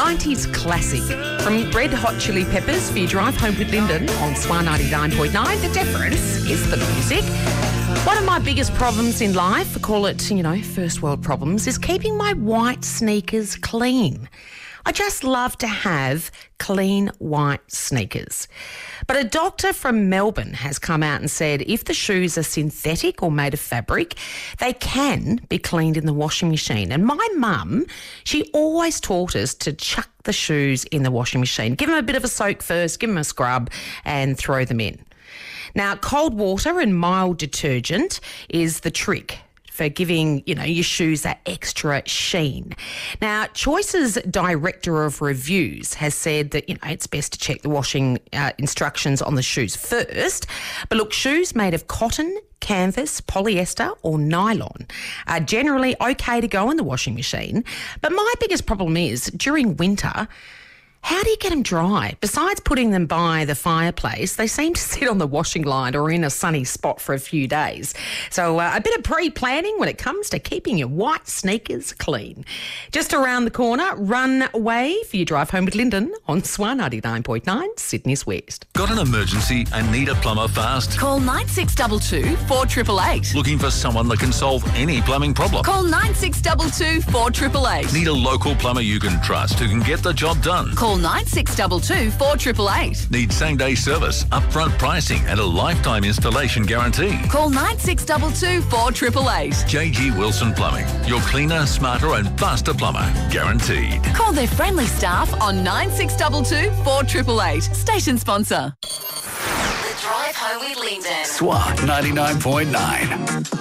90s classic from Red Hot Chili Peppers for your drive home with Lyndon on SWA 99.9. The difference is the music. One of my biggest problems in life, call it, first world problems, is keeping my white sneakers clean. I just love to have clean white sneakers. But a doctor from Melbourne has come out and said if the shoes are synthetic or made of fabric, they can be cleaned in the washing machine. And my mum, she always taught us to chuck the shoes in the washing machine. Give them a bit of a soak first, give them a scrub and throw them in. Now, cold water and mild detergent is the trick for giving, your shoes that extra sheen. Now, Choice's Director of Reviews has said that, it's best to check the washing instructions on the shoes first. But look, shoes made of cotton, canvas, polyester or nylon are generally okay to go in the washing machine. But my biggest problem is, during winter, how do you get them dry? Besides putting them by the fireplace, they seem to sit on the washing line or in a sunny spot for a few days. So a bit of pre-planning when it comes to keeping your white sneakers clean. Just around the corner, Runway for your drive home with Lyndon on SWA 99.9, Sydney's West. Got an emergency and need a plumber fast? Call 9622 4888. Looking for someone that can solve any plumbing problem? Call 9622 4888. Need a local plumber you can trust who can get the job done? Call 9622 4888. Need same-day service, upfront pricing and a lifetime installation guarantee? Call 9622 4888. JG Wilson Plumbing, your cleaner, smarter and faster plumber. Guaranteed. Call their friendly staff on 9622 4888. Station sponsor. The Drive Home with Lyndon. SWA 99.9.